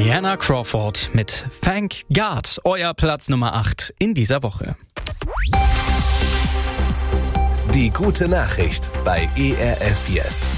Diana Crawford mit Thank God, euer Platz Nummer 8 in dieser Woche. Die gute Nachricht bei ERF Yes.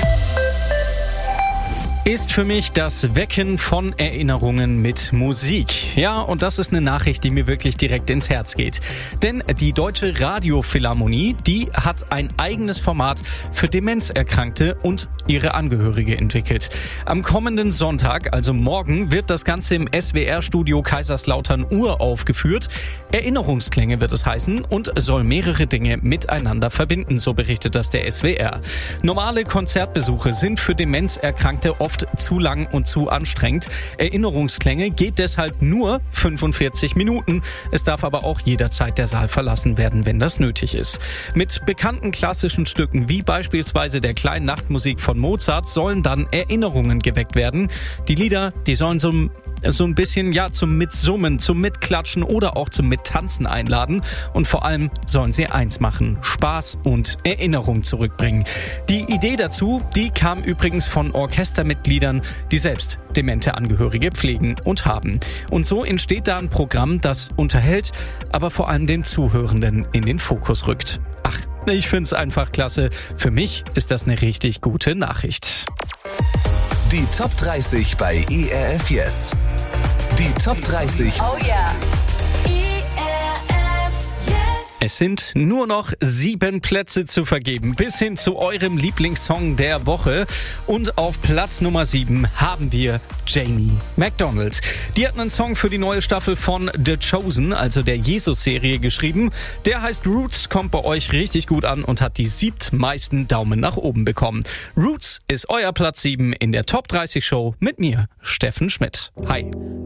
Ist für mich das Wecken von Erinnerungen mit Musik. Ja, und das ist eine Nachricht, die mir wirklich direkt ins Herz geht. Denn die Deutsche Radiophilharmonie, die hat ein eigenes Format für Demenzerkrankte und ihre Angehörige entwickelt. Am kommenden Sonntag, also morgen, wird das Ganze im SWR-Studio Kaiserslautern uraufgeführt. Erinnerungsklänge wird es heißen und soll mehrere Dinge miteinander verbinden, so berichtet das der SWR. Normale Konzertbesuche sind für Demenzerkrankte oft zu lang und zu anstrengend. Erinnerungsklänge geht deshalb nur 45 Minuten. Es darf aber auch jederzeit der Saal verlassen werden, wenn das nötig ist. Mit bekannten klassischen Stücken wie beispielsweise der kleinen Nachtmusik von Mozart sollen dann Erinnerungen geweckt werden. Die Lieder, die sollen so ein bisschen zum Mitsummen, zum Mitklatschen oder auch zum Mittanzen einladen. Und vor allem sollen sie eins machen: Spaß und Erinnerung zurückbringen. Die Idee dazu, die kam übrigens von Orchestermitgliedern, die selbst demente Angehörige pflegen und haben. Und so entsteht da ein Programm, das unterhält, aber vor allem den Zuhörenden in den Fokus rückt. Ach, ich find's einfach klasse. Für mich ist das eine richtig gute Nachricht. Die Top 30 bei ERF Yes. Die Top 30. Oh yeah. ERF Yes. Es sind nur noch 7 Plätze zu vergeben, bis hin zu eurem Lieblingssong der Woche. Und auf Platz Nummer 7 haben wir Jamie McDonald. Die hat einen Song für die neue Staffel von The Chosen, also der Jesus-Serie, geschrieben. Der heißt Roots, kommt bei euch richtig gut an und hat die 7. meisten Daumen nach oben bekommen. Roots ist euer Platz 7 in der Top 30 Show mit mir, Steffen Schmidt. Hi.